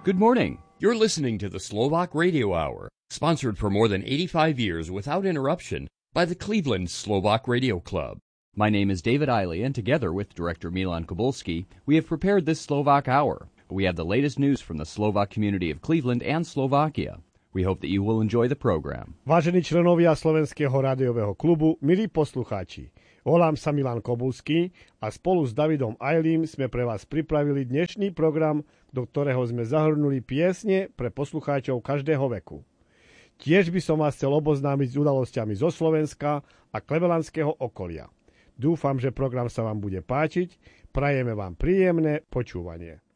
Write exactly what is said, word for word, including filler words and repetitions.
Good morning. You're listening to the Slovak Radio Hour, sponsored for more than eighty-five years without interruption by the Cleveland Slovak Radio Club. My name is David Eiley, and together with Director Milan Kobulski, we have prepared this Slovak Hour. We have the latest news from the Slovak community of Cleveland and Slovakia. We hope that you will enjoy the program. Vážení členovia Slovenského rádiového klubu, milí poslucháči, volám sa Milan Kobulský a spolu s Davidom Eilym sme pre vás pripravili dnešný program, do ktorého sme zahrnuli piesne pre poslucháčov každého veku. Tiež by som vás chcel oboznámiť s udalosťami zo Slovenska a klevelandského okolia. Dúfam, že program sa vám bude páčiť. Prajeme vám príjemné počúvanie.